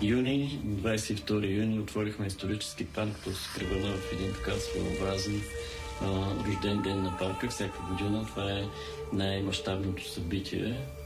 юни, 22 юни, отворихме исторически парк, който се превърна в един така своеобразен рожден ден на парка всяка година. Това е най-мащабното събитие